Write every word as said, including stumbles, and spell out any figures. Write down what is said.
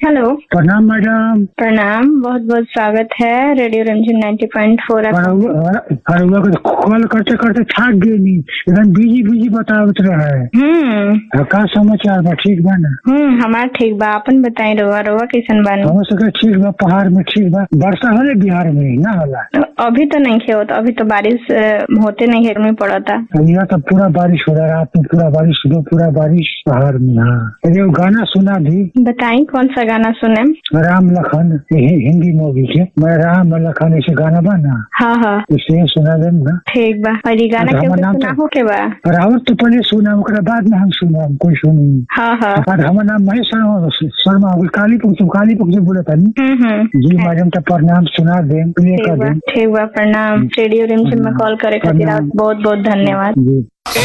Hello. प्रणाम madam. प्रणाम, बहुत बहुत स्वागत है रेडियो रंजन नाइन्टी पॉइंट फोर। कॉल करते करते थक गई, एकदम बिजी बिजी बतावत रहे। हम्म का समाचार बा? ठीक बा ना? हम्म हमार ठीक बा, अपन बताई। रउआ रउआ कैसन बानी? हम सबके ठीक बा, पहाड़ में ठीक बा। वर्षा होला बिहार में ना होला? अभी तो नहीं खे होता, अभी तो बारिश अ, होते नहीं, गर्मी पड़ता। यहाँ तो पूरा बारिश हो रहा है, रात में पूरा बारिश, सुबह पूरा बारिश पहाड़ में। हाँ, अरे वो गाना सुना भी। बताई कौन सा गाना सुने? राम लखन, हि- हिंदी मूवी के। मैं राम लखन ऐसे गाना बा ना, हाँ हाँ इसे सुना दे ना। ठीक बा। और ये गाना अच्छा, क्यों हमार नाम सुना तो- हो के बा? रावत तो पहले सुना, ओकरा बाद में हम सुना, कोई सुनी। हाँ हाँ और हमारा नाम महेश शर्मा शर्मा हो, कालीपुर से कालीपुर से बोले था। हम्म हम्म जी मैडम, तो प्रणाम सुना दे, प्ले ठीक कर बा दे। ठीक बा। प्रणाम। रेडियो रिमझिम में कॉल करे खातिर प्रणाम। बहुत बहुत धन्यवाद। जी।